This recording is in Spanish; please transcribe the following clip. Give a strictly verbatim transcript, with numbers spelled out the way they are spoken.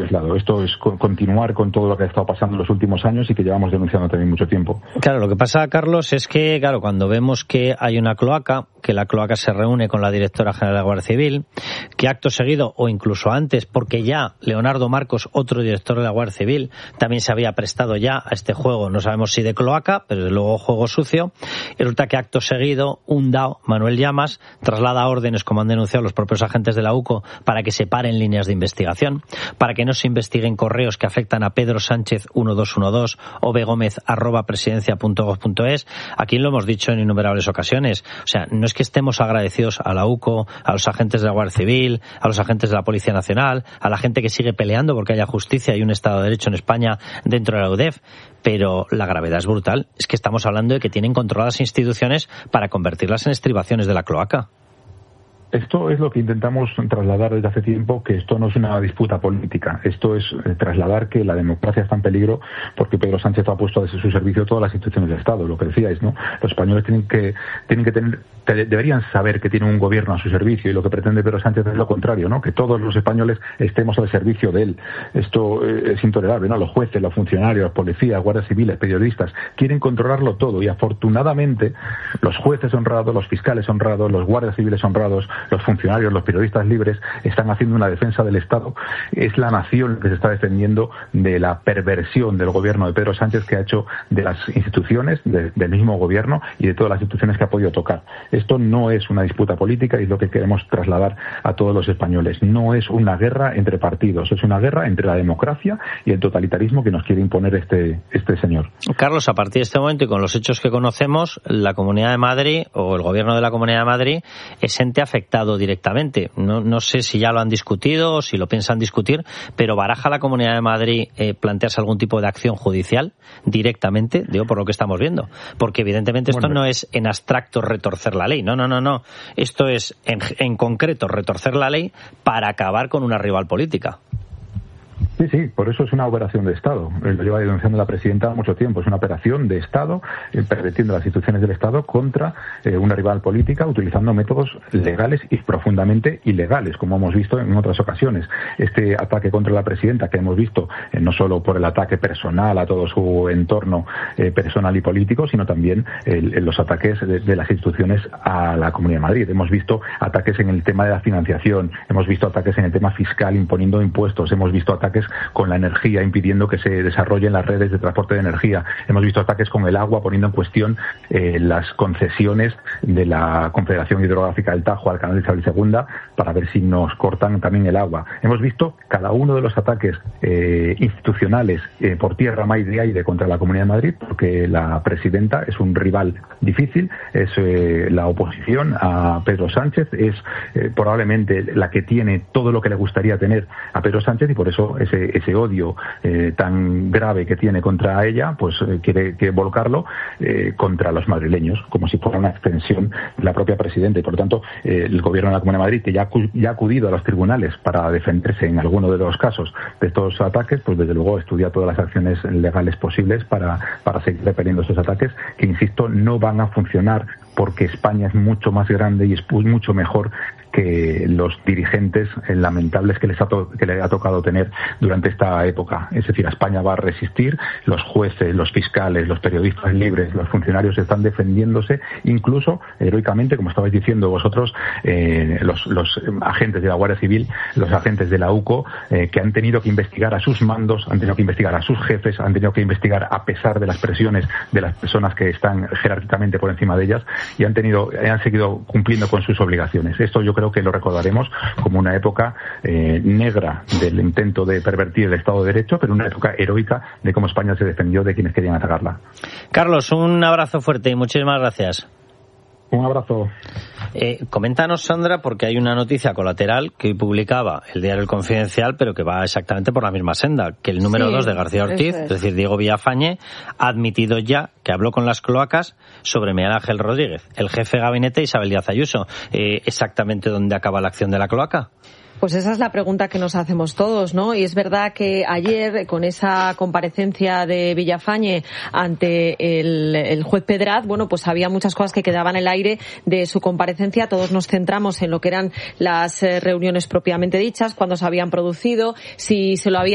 aislado. Esto es co- continuar con todo lo que ha estado pasando en los últimos años y que llevamos denunciando también mucho tiempo. Claro, lo que pasa, Carlos, es que, claro, cuando vemos que hay una cloaca, que la cloaca se reúne con la directora general de la Guardia Civil, que acto seguido, o incluso antes, porque ya Leonardo Marcos, otro director de la Guardia Civil, también se había prestado ya a este juego, no sabemos si de cloaca, pero desde luego juego sucio, y resulta que acto seguido, un D A O, Manuel Llamas, traslada órdenes, como han denunciado los propios agentes de la U C O, para que se paren líneas de investigación, para que no se investiguen correos que afectan a Pedro Sánchez uno dos uno dos o begómez arroba presidencia punto gob punto es. Aquí lo hemos dicho en innumerables ocasiones. O sea, no es que estemos agradecidos a la U C O, a los agentes de la Guardia Civil, a los agentes de la Policía Nacional, a la gente que sigue peleando porque haya justicia y un Estado de Derecho en España dentro de la U D E F, pero la gravedad es brutal. Es que estamos hablando de que tienen controladas instituciones para convertirlas en estribaciones de la cloaca. Esto es lo que intentamos trasladar desde hace tiempo, que esto no es una disputa política. Esto es eh, trasladar que la democracia está en peligro porque Pedro Sánchez ha puesto a su servicio todas las instituciones del Estado, lo que decíais, ¿no? Los españoles tienen que tienen que tener te, deberían saber que tienen un gobierno a su servicio, y lo que pretende Pedro Sánchez es lo contrario, ¿no? Que todos los españoles estemos al servicio de él. Esto eh, es intolerable, ¿no? Los jueces, los funcionarios, los policías, guardias civiles, periodistas quieren controlarlo todo, y afortunadamente los jueces honrados, los fiscales honrados, los guardias civiles honrados, los funcionarios, los periodistas libres están haciendo una defensa del Estado. Es la nación que se está defendiendo de la perversión del gobierno de Pedro Sánchez, que ha hecho de las instituciones, de, del mismo gobierno y de todas las instituciones que ha podido tocar. Esto no es una disputa política y es lo que queremos trasladar a todos los españoles. No es una guerra entre partidos, es una guerra entre la democracia y el totalitarismo que nos quiere imponer este, este señor. Carlos, a partir de este momento y con los hechos que conocemos, la Comunidad de Madrid o el gobierno de la Comunidad de Madrid es ente afectado directamente. No, no sé si ya lo han discutido o si lo piensan discutir, pero ¿baraja la Comunidad de Madrid eh, plantearse algún tipo de acción judicial directamente? Digo, por lo que estamos viendo. Porque evidentemente esto bueno, no es en abstracto retorcer la ley. No, no, no, no. Esto es en, en concreto retorcer la ley para acabar con una rival política. Sí, sí, por eso es una operación de Estado. Lo lleva denunciando la presidenta mucho tiempo. Es una operación de Estado, eh, pervirtiendo las instituciones del Estado contra eh, una rival política, utilizando métodos legales y profundamente ilegales, como hemos visto en otras ocasiones. Este ataque contra la presidenta, que hemos visto eh, no solo por el ataque personal a todo su entorno eh, personal y político, sino también el, el, los ataques de, de las instituciones a la Comunidad de Madrid. Hemos visto ataques en el tema de la financiación, hemos visto ataques en el tema fiscal imponiendo impuestos, hemos visto ataques con la energía, impidiendo que se desarrollen las redes de transporte de energía. Hemos visto ataques con el agua, poniendo en cuestión eh, las concesiones de la Confederación Hidrográfica del Tajo al canal de Isabel segunda para ver si nos cortan también el agua. Hemos visto cada uno de los ataques eh, institucionales eh, por tierra, mar y aire contra la Comunidad de Madrid, porque la presidenta es un rival difícil, es eh, la oposición a Pedro Sánchez, es eh, probablemente la que tiene todo lo que le gustaría tener a Pedro Sánchez, y por eso ese ese odio eh, tan grave que tiene contra ella, pues eh, quiere, quiere volcarlo eh, contra los madrileños, como si fuera una extensión de la propia presidenta. Y por lo tanto, eh, el gobierno de la Comunidad de Madrid, que ya, ya ha acudido a los tribunales para defenderse en alguno de los casos de estos ataques, pues desde luego estudia todas las acciones legales posibles para, para seguir repeliendo esos ataques, que insisto, no van a funcionar, porque España es mucho más grande y es mucho mejor que los dirigentes lamentables que les ha to- que le ha tocado tener durante esta época. Es decir, España va a resistir, los jueces, los fiscales, los periodistas libres, los funcionarios están defendiéndose, incluso heroicamente, como estabais diciendo vosotros, eh, los, los agentes de la Guardia Civil, los agentes de la U C O, eh, que han tenido que investigar a sus mandos, han tenido que investigar a sus jefes, han tenido que investigar a pesar de las presiones de las personas que están jerárquicamente por encima de ellas, y han tenido, han seguido cumpliendo con sus obligaciones. Esto yo creo que lo recordaremos como una época eh, negra del intento de pervertir el Estado de Derecho, pero una época heroica de cómo España se defendió de quienes querían atacarla. Carlos, un abrazo fuerte y muchísimas gracias. Un abrazo. Eh, coméntanos, Sandra, porque hay una noticia colateral que hoy publicaba el diario El Confidencial, pero que va exactamente por la misma senda, que el número dos sí, de García Ortiz, es. es decir, Diego Villafañe, ha admitido ya que habló con las cloacas sobre Miguel Ángel Rodríguez, el jefe de gabinete Isabel Díaz Ayuso. Eh, ¿Exactamente dónde acaba la acción de la cloaca? Pues esa es la pregunta que nos hacemos todos, ¿no? Y es verdad que ayer, con esa comparecencia de Villafañe ante el, el juez Pedraz, bueno, pues había muchas cosas que quedaban en el aire de su comparecencia. Todos nos centramos en lo que eran las reuniones propiamente dichas, cuándo se habían producido, si se lo había